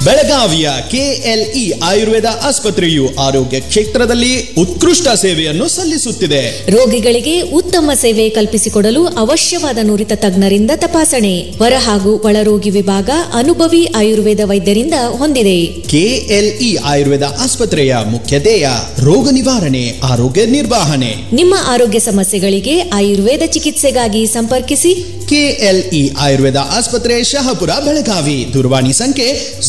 ಬೆಳಗಾವಿಯ ಕೆಎಲ್ಇ ಆಯುರ್ವೇದ ಆಸ್ಪತ್ರೆಯು ಆರೋಗ್ಯ ಕ್ಷೇತ್ರದಲ್ಲಿ ಉತ್ಕೃಷ್ಟ ಸೇವೆಯನ್ನು ಸಲ್ಲಿಸುತ್ತಿದೆ. ರೋಗಿಗಳಿಗೆ ಉತ್ತಮ ಸೇವೆ ಕಲ್ಪಿಸಿಕೊಡಲು ಅವಶ್ಯವಾದ ನುರಿತ ತಜ್ಞರಿಂದ ತಪಾಸಣೆ, ಹೊರ ಹಾಗೂ ಒಳರೋಗಿ ವಿಭಾಗ ಅನುಭವಿ ಆಯುರ್ವೇದ ವೈದ್ಯರಿಂದ ಹೊಂದಿದೆ. ಕೆಎಲ್ಇ ಆಯುರ್ವೇದ ಆಸ್ಪತ್ರೆಯ ಮುಖ್ಯ ಧ್ಯೇಯ ರೋಗ ನಿವಾರಣೆ, ಆರೋಗ್ಯ ನಿರ್ವಹಣೆ. ನಿಮ್ಮ ಆರೋಗ್ಯ ಸಮಸ್ಯೆಗಳಿಗೆ ಆಯುರ್ವೇದ ಚಿಕಿತ್ಸೆಗಾಗಿ ಸಂಪರ್ಕಿಸಿ. ಕೆಎಲ್ಇ ಆಯುರ್ವೇದ ಆಸ್ಪತ್ರೆ, ಶಹಾಪುರ, ಬೆಳಗಾವಿ. ದೂರವಾಣಿ ಸಂಖ್ಯೆ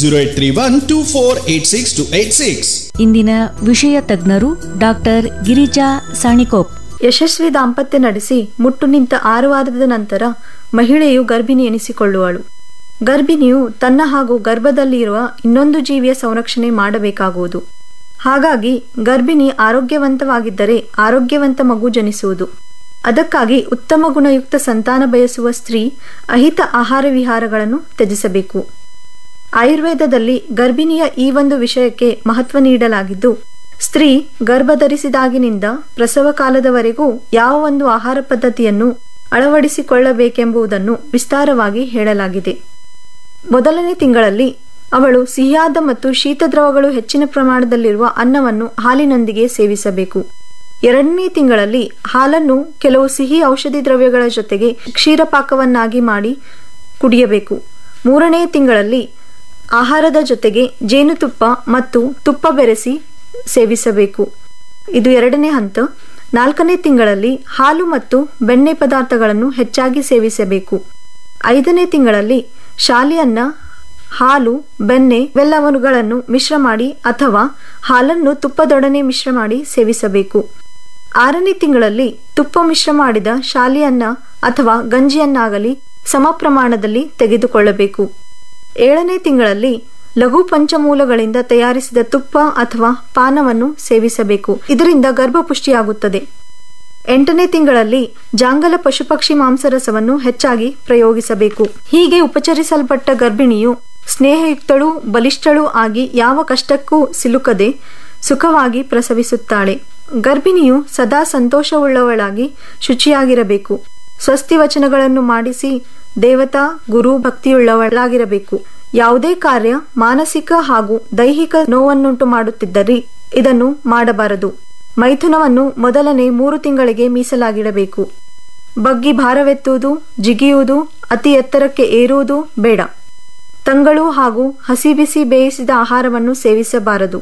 0831248686. ಇಂದಿನ ವಿಷಯ ತಜ್ಞರು ಡಾಕ್ಟರ್ ಗಿರಿಜಾ ಸಾಣಿಕೋಪ್. ಯಶಸ್ವಿ ದಾಂಪತ್ಯ ನಡೆಸಿ ಮುಟ್ಟು ನಿಂತ 6 ವಾರದ ನಂತರ ಮಹಿಳೆಯು ಗರ್ಭಿಣಿ ಎನಿಸಿಕೊಳ್ಳುವಳು. ಗರ್ಭಿಣಿಯು ತನ್ನ ಹಾಗೂ ಗರ್ಭದಲ್ಲಿರುವ ಇನ್ನೊಂದು ಜೀವಿಯ ಸಂರಕ್ಷಣೆ ಮಾಡಬೇಕಾಗುವುದು. ಹಾಗಾಗಿ ಗರ್ಭಿಣಿ ಆರೋಗ್ಯವಂತವಾಗಿದ್ದರೆ ಆರೋಗ್ಯವಂತ ಮಗು ಜನಿಸುವುದು. ಅದಕ್ಕಾಗಿ ಉತ್ತಮ ಗುಣಯುಕ್ತ ಸಂತಾನ ಬಯಸುವ ಸ್ತ್ರೀ ಅಹಿತ ಆಹಾರ ವಿಹಾರಗಳನ್ನು ತ್ಯಜಿಸಬೇಕು. ಆಯುರ್ವೇದದಲ್ಲಿ ಗರ್ಭಿಣಿಯ ಈ ಒಂದು ವಿಷಯಕ್ಕೆ ಮಹತ್ವ ನೀಡಲಾಗಿದ್ದು, ಸ್ತ್ರೀ ಗರ್ಭಧರಿಸಿದಾಗಿನಿಂದ ಪ್ರಸವ ಕಾಲದವರೆಗೂ ಯಾವ ಒಂದು ಆಹಾರ ಪದ್ಧತಿಯನ್ನು ಅಳವಡಿಸಿಕೊಳ್ಳಬೇಕೆಂಬುದನ್ನು ವಿಸ್ತಾರವಾಗಿ ಹೇಳಲಾಗಿದೆ. ಮೊದಲನೇ ತಿಂಗಳಲ್ಲಿ ಅವಳು ಸಿಹಿಯಾದ ಮತ್ತು ಶೀತದ್ರವಗಳು ಹೆಚ್ಚಿನ ಪ್ರಮಾಣದಲ್ಲಿರುವ ಅನ್ನವನ್ನು ಹಾಲಿನೊಂದಿಗೆ ಸೇವಿಸಬೇಕು. 2ನೇ ತಿಂಗಳಲ್ಲಿ ಹಾಲನ್ನು ಕೆಲವು ಸಿಹಿ ಔಷಧಿ ದ್ರವ್ಯಗಳ ಜೊತೆಗೆ ಕ್ಷೀರಪಾಕವನ್ನಾಗಿ ಮಾಡಿ ಕುಡಿಯಬೇಕು. 3ನೇ ತಿಂಗಳಲ್ಲಿ ಆಹಾರದ ಜೊತೆಗೆ ಜೇನುತುಪ್ಪ ಮತ್ತು ತುಪ್ಪ ಬೆರೆಸಿ ಸೇವಿಸಬೇಕು. ಇದು 2ನೇ ಹಂತ. 4ನೇ ತಿಂಗಳಲ್ಲಿ ಹಾಲು ಮತ್ತು ಬೆಣ್ಣೆ ಪದಾರ್ಥಗಳನ್ನು ಹೆಚ್ಚಾಗಿ ಸೇವಿಸಬೇಕು. 5ನೇ ತಿಂಗಳಲ್ಲಿ ಶಾಲಿಯನ್ನ, ಹಾಲು, ಬೆಣ್ಣೆ ಇವೆಲ್ಲವುಗಳನ್ನು ಮಿಶ್ರ ಮಾಡಿ ಅಥವಾ ಹಾಲನ್ನು ತುಪ್ಪದೊಡನೆ ಮಿಶ್ರ ಮಾಡಿ ಸೇವಿಸಬೇಕು. 6ನೇ ತಿಂಗಳಲ್ಲಿ ತುಪ್ಪ ಮಿಶ್ರ ಮಾಡಿದ ಶಾಲಿಯನ್ನ ಅಥವಾ ಗಂಜಿಯನ್ನಾಗಲಿ ಸಮ ಪ್ರಮಾಣದಲ್ಲಿ ತೆಗೆದುಕೊಳ್ಳಬೇಕು. 7ನೇ ತಿಂಗಳಲ್ಲಿ ಲಘು ಪಂಚಮೂಲಗಳಿಂದ ತಯಾರಿಸಿದ ತುಪ್ಪ ಅಥವಾ ಪಾನವನ್ನು ಸೇವಿಸಬೇಕು. ಇದರಿಂದ ಗರ್ಭಪುಷ್ಟಿಯಾಗುತ್ತದೆ. 8ನೇ ತಿಂಗಳಲ್ಲಿ ಜಾಂಗಲ ಪಶುಪಕ್ಷಿ ಮಾಂಸರಸವನ್ನು ಹೆಚ್ಚಾಗಿ ಪ್ರಯೋಗಿಸಬೇಕು. ಹೀಗೆ ಉಪಚರಿಸಲ್ಪಟ್ಟ ಗರ್ಭಿಣಿಯು ಸ್ನೇಹಯುಕ್ತಳೂ ಬಲಿಷ್ಠಳೂ ಆಗಿ ಯಾವ ಕಷ್ಟಕ್ಕೂ ಸಿಲುಕದೆ ಸುಖವಾಗಿ ಪ್ರಸವಿಸುತ್ತಾಳೆ. ಗರ್ಭಿಣಿಯು ಸದಾ ಸಂತೋಷವುಳ್ಳವಳಾಗಿ ಶುಚಿಯಾಗಿರಬೇಕು. ಸ್ವಸ್ತಿ ವಚನಗಳನ್ನು ಮಾಡಿಸಿ ದೇವತಾ ಗುರು ಭಕ್ತಿಯುಳ್ಳವಳಾಗಿರಬೇಕು. ಯಾವುದೇ ಕಾರ್ಯ ಮಾನಸಿಕ ಹಾಗೂ ದೈಹಿಕ ನೋವನ್ನುಂಟು ಮಾಡುತ್ತಿದ್ದರೆ ಇದನ್ನು ಮಾಡಬಾರದು. ಮೈಥುನವನ್ನು ಮೊದಲನೇ 3 ತಿಂಗಳಿಗೆ ಮೀಸಲಾಗಿಡಬೇಕು. ಬಗ್ಗಿ ಭಾರವೆತ್ತುವುದು, ಜಿಗಿಯುವುದು, ಅತಿ ಎತ್ತರಕ್ಕೆ ಏರುವುದು ಬೇಡ. ತಂಗಳು ಹಾಗೂ ಹಸಿ ಬಿಸಿ ಬೇಯಿಸಿದ ಆಹಾರವನ್ನು ಸೇವಿಸಬಾರದು.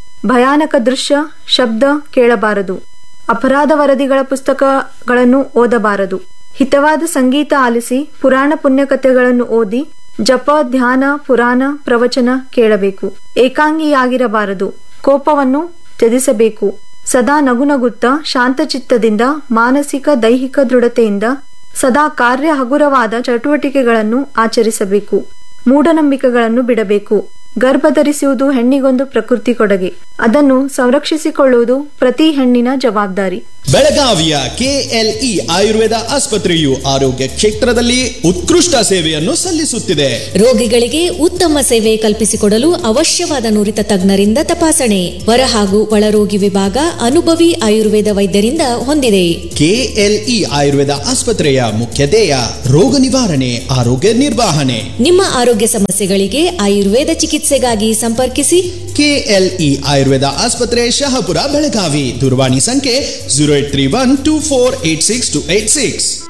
ಭಯಾನಕ ದೃಶ್ಯ, ಶಬ್ದ ಕೇಳಬಾರದು. ಅಪರಾಧ ವರದಿಗಳ ಪುಸ್ತಕಗಳನ್ನು ಓದಬಾರದು. ಹಿತವಾದ ಸಂಗೀತ ಆಲಿಸಿ ಪುರಾಣ ಪುಣ್ಯಕಥೆಗಳನ್ನು ಓದಿ ಜಪ, ಧ್ಯಾನ, ಪುರಾಣ, ಪ್ರವಚನ ಕೇಳಬೇಕು. ಏಕಾಂಗಿಯಾಗಿರಬಾರದು. ಕೋಪವನ್ನು ತ್ಯಜಿಸಬೇಕು. ಸದಾ ನಗುನಗುತ್ತಾ ಶಾಂತಚಿತ್ತದಿಂದ ಮಾನಸಿಕ ದೈಹಿಕ ದೃಢತೆಯಿಂದ ಸದಾ ಕಾರ್ಯ ಹಗುರವಾದ ಚಟುವಟಿಕೆಗಳನ್ನು ಆಚರಿಸಬೇಕು. ಮೂಢನಂಬಿಕೆಗಳನ್ನು ಬಿಡಬೇಕು. ಗರ್ಭಧರಿಸುವುದು ಹೆಣ್ಣಿಗೊಂದು ಪ್ರಕೃತಿ ಕೊಡುಗೆ. ಅದನ್ನು ಸಂರಕ್ಷಿಸಿಕೊಳ್ಳುವುದು ಪ್ರತಿ ಹೆಣ್ಣಿನ ಜವಾಬ್ದಾರಿ. ಬೆಳಗಾವಿಯ ಕೆಎಲ್ಇ ಆಯುರ್ವೇದ ಆಸ್ಪತ್ರೆಯು ಆರೋಗ್ಯ ಕ್ಷೇತ್ರದಲ್ಲಿ ಉತ್ಕೃಷ್ಟ ಸೇವೆಯನ್ನು ಸಲ್ಲಿಸುತ್ತಿದೆ. ರೋಗಿಗಳಿಗೆ ಉತ್ತಮ ಸೇವೆ ಕಲ್ಪಿಸಿಕೊಡಲು ಅವಶ್ಯವಾದ ನುರಿತ ತಜ್ಞರಿಂದ ತಪಾಸಣೆ, ಹೊರ ಹಾಗೂ ಒಳರೋಗಿ ವಿಭಾಗ ಅನುಭವಿ ಆಯುರ್ವೇದ ವೈದ್ಯರಿಂದ ಹೊಂದಿದೆ. ಕೆಎಲ್ಇ ಆಯುರ್ವೇದ ಆಸ್ಪತ್ರೆಯ ಮುಖ್ಯ ಧ್ಯೇಯ ರೋಗ ನಿವಾರಣೆ, ಆರೋಗ್ಯ ನಿರ್ವಹಣೆ. ನಿಮ್ಮ ಆರೋಗ್ಯ ಸಮಸ್ಯೆಗಳಿಗೆ ಆಯುರ್ವೇದ ಚಿಕಿತ್ಸೆಗಾಗಿ ಸಂಪರ್ಕಿಸಿ. ಕೆಎಲ್ಇ ಆಯುರ್ವೇದ ಆಸ್ಪತ್ರೆ, ಶಹಾಪುರ, ಬೆಳಗಾವಿ. ದೂರವಾಣಿ ಸಂಖ್ಯೆ 0831248686.